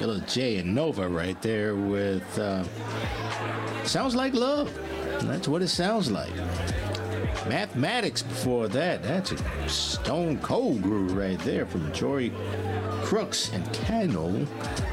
Ella J and Nova right there with Sounds Like Love. That's what it sounds like. Mathematics before that. That's a stone cold groove right there from Jory Crooks and Cano.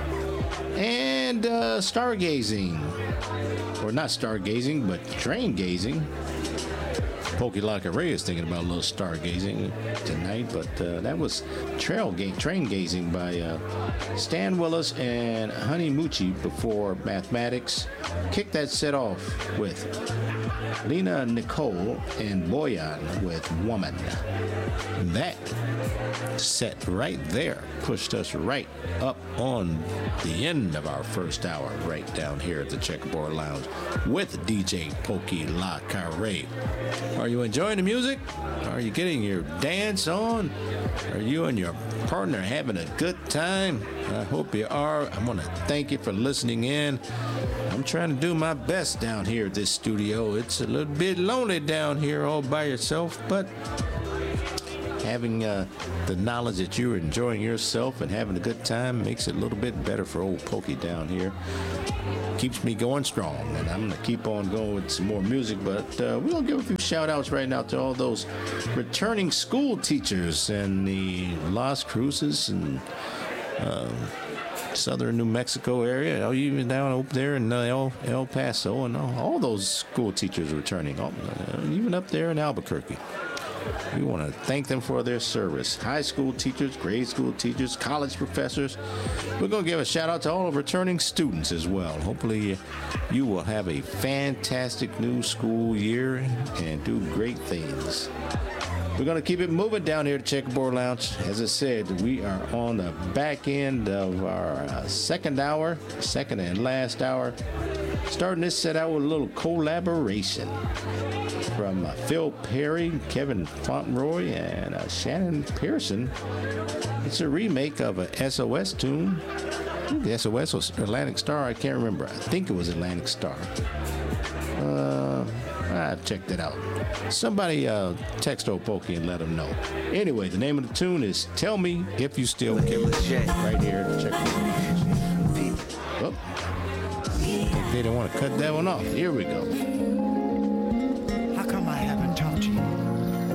And stargazing. Or not stargazing, but train gazing. Pokey Locker Ray is thinking about a little stargazing tonight, but that was train gazing by Stan Willis and Honey Moochie before Mathematics. Kick that set off with Lena Nicole and Boyan with Woman. That set right there pushed us right up on the end of our first hour right down here at the Checkerboard Lounge with DJ Pokey La Carre. Are you enjoying the music? Are you getting your dance on? Are you and your partner having a good time? I hope you are. I want to thank you for listening in. I'm trying to do my best down here at this studio. It's a little bit lonely down here all by yourself, but having the knowledge that you're enjoying yourself and having a good time makes it a little bit better for old Pokey down here. Keeps me going strong, and I'm going to keep on going with some more music, but we're going to give a few shout-outs right now to all those returning school teachers in the Las Cruces and southern New Mexico area, even down up there in El Paso, and all those school teachers returning, even up there in Albuquerque. We want to thank them for their service. High school teachers, grade school teachers, college professors. We're going to give a shout out to all of returning students as well. Hopefully you will have a fantastic new school year and do great things. We're going to keep it moving down here at Checkerboard Lounge. As I said, we are on the back end of our second and last hour. Starting this set out with a little collaboration from Phil Perry, Kevin Fauntleroy, and Shannon Pearson. It's a remake of a SOS tune. I think the SOS was Atlantic Star. I can't remember. I think it was Atlantic Star. I checked it out. Somebody text old Pokey and let him know. Anyway, the name of the tune is Tell Me If You Still Care. Right here at Checkerboard. Oh, they didn't want to cut that one off. Here we go.